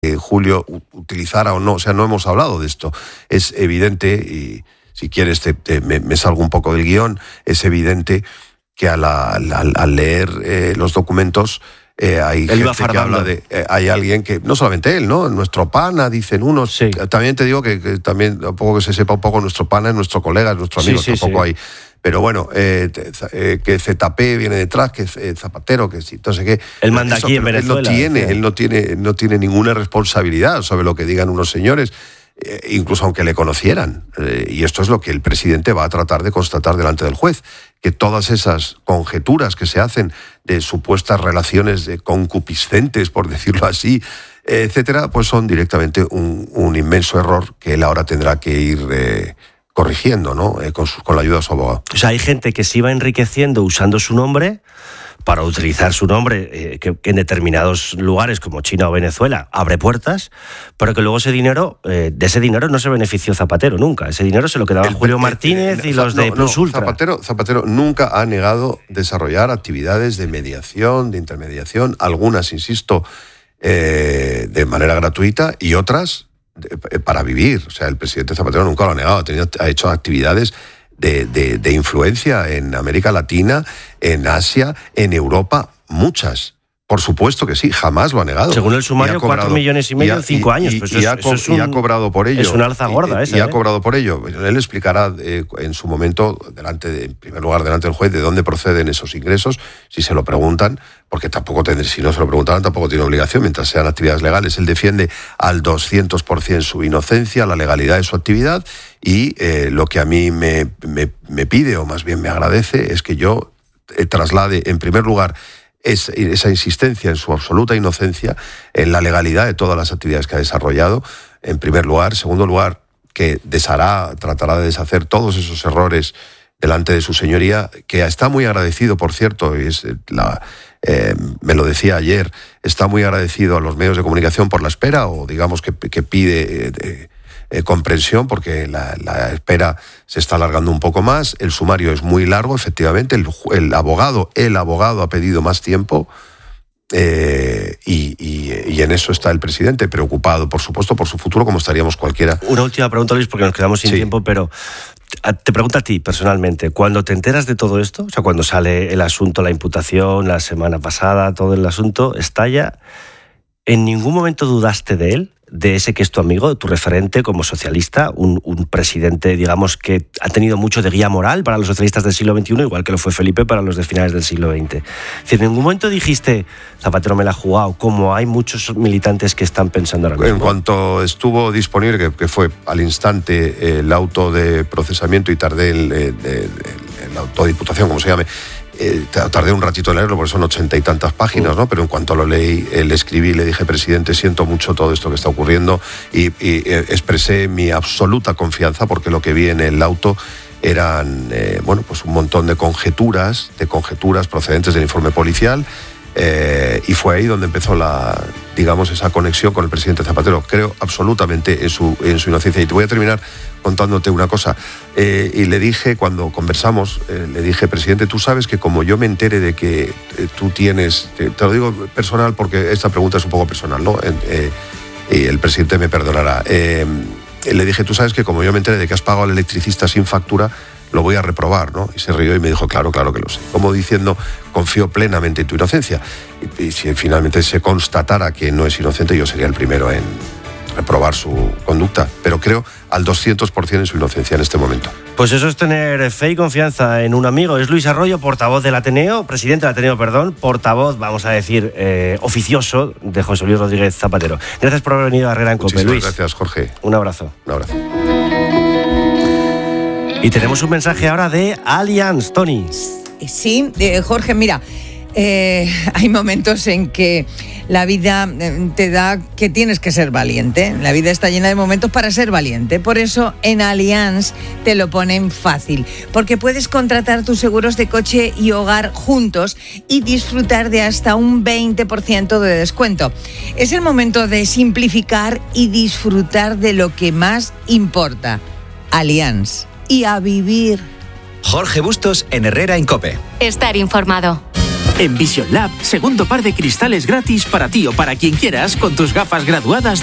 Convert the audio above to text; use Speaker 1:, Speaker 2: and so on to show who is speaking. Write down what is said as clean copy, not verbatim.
Speaker 1: Julio utilizara o no, o sea, no hemos hablado de esto. Es evidente, y si quieres me salgo un poco del guión, es evidente que al leer los documentos hay gente que habla de... hay alguien que, no solamente él, ¿no? Nuestro pana, dicen unos. Sí. También te digo que también, tampoco que se sepa un poco, nuestro pana es nuestro colega, es nuestro amigo, tampoco hay... Pero bueno, que ZP viene detrás, que Zapatero, que sí, entonces qué.
Speaker 2: Él manda aquí en Venezuela.
Speaker 1: Él no tiene ninguna responsabilidad sobre lo que digan unos señores, incluso aunque le conocieran. Y esto es lo que el presidente va a tratar de constatar delante del juez, que todas esas conjeturas que se hacen de supuestas relaciones de concupiscentes, por decirlo así, etcétera, pues son directamente un inmenso error que él ahora tendrá que ir corrigiendo, ¿no? Con la ayuda de su abogado.
Speaker 2: O sea, hay gente que se iba enriqueciendo usando su nombre para utilizar su nombre, que en determinados lugares como China o Venezuela abre puertas, pero que luego de ese dinero no se benefició Zapatero nunca. Ese dinero se lo quedaba Julio Martínez y los de Plus Ultra.
Speaker 1: Zapatero nunca ha negado desarrollar actividades de mediación, de intermediación, algunas, insisto, de manera gratuita y otras para vivir. O sea, el presidente Zapatero nunca lo ha negado, ha hecho actividades de influencia en América Latina, en Asia, en Europa, muchas. Por supuesto que sí, jamás lo ha negado.
Speaker 2: Según el sumario, 4,5 millones en 5 años.
Speaker 1: Y ha cobrado por ello.
Speaker 2: Es una alza gorda esa.
Speaker 1: Y ha cobrado por ello. Él explicará en su momento, en primer lugar, delante del juez, de dónde proceden esos ingresos, si se lo preguntan, porque si no se lo preguntaran, tampoco tiene obligación, mientras sean actividades legales. Él defiende al 200% su inocencia, la legalidad de su actividad, y lo que a mí me pide, o más bien me agradece, es que yo traslade, en primer lugar, esa insistencia en su absoluta inocencia, en la legalidad de todas las actividades que ha desarrollado, en primer lugar. Segundo lugar, que tratará de deshacer todos esos errores delante de su señoría, que está muy agradecido, por cierto, y me lo decía ayer, está muy agradecido a los medios de comunicación por la espera, o digamos que pide comprensión, porque la espera se está alargando un poco más. El sumario es muy largo, efectivamente. El abogado ha pedido más tiempo, y en eso está el presidente, preocupado, por supuesto, por su futuro, como estaríamos cualquiera.
Speaker 2: Una última pregunta, Luis, porque nos quedamos sin tiempo, pero te pregunto a ti personalmente, cuando te enteras de todo esto, o sea, cuando sale el asunto, la imputación, la semana pasada, todo el asunto estalla, ¿en ningún momento dudaste de él? De ese que es tu amigo, tu referente como socialista, un presidente, digamos, que ha tenido mucho de guía moral para los socialistas del siglo XXI, igual que lo fue Felipe para los de finales del siglo XX. Es decir, ¿en ningún momento dijiste, Zapatero me la ha jugado, como hay muchos militantes que están pensando ahora mismo?
Speaker 1: En cuanto estuvo disponible, que fue al instante el auto de procesamiento, y tardé el auto de diputación, como se llame, tardé un ratito en leerlo, porque son 80 y tantas páginas, ¿no? Pero en cuanto lo leí, le escribí, le dije, presidente, siento mucho todo esto que está ocurriendo, y expresé mi absoluta confianza, porque lo que vi en el auto eran pues un montón de conjeturas procedentes del informe policial, y fue ahí donde empezó esa conexión con el presidente Zapatero. Creo absolutamente en su inocencia. Y te voy a terminar contándote una cosa. Y le dije, cuando conversamos, le dije, presidente, tú sabes que como yo me entere de que tú tienes, te lo digo personal porque esta pregunta es un poco personal, ¿no? Y el presidente me perdonará. Le dije, tú sabes que como yo me entere de que has pagado al electricista sin factura, lo voy a reprobar, ¿no? Y se rió y me dijo, claro que lo sé. Como diciendo, confío plenamente en tu inocencia. Y si finalmente se constatara que no es inocente, yo sería el primero en reprobar su conducta. Pero creo al 200% en su inocencia en este momento.
Speaker 2: Pues eso es tener fe y confianza en un amigo. Es Luis Arroyo, portavoz del Ateneo, presidente del Ateneo, portavoz, vamos a decir, oficioso de José Luis Rodríguez Zapatero. Gracias por haber venido a Herrera en COPE, Luis.
Speaker 1: Gracias, Jorge.
Speaker 2: Un abrazo.
Speaker 1: Un abrazo.
Speaker 2: Y tenemos un mensaje ahora de Allianz, Tony.
Speaker 3: Sí, Jorge, mira, hay momentos en que la vida te da que tienes que ser valiente. La vida está llena de momentos para ser valiente. Por eso en Allianz te lo ponen fácil, porque puedes contratar tus seguros de coche y hogar juntos y disfrutar de hasta un 20% de descuento. Es el momento de simplificar y disfrutar de lo que más importa. Allianz. Y a vivir.
Speaker 4: Jorge Bustos en Herrera en COPE.
Speaker 5: Estar informado.
Speaker 4: En Vision Lab, segundo par de cristales gratis para ti o para quien quieras con tus gafas graduadas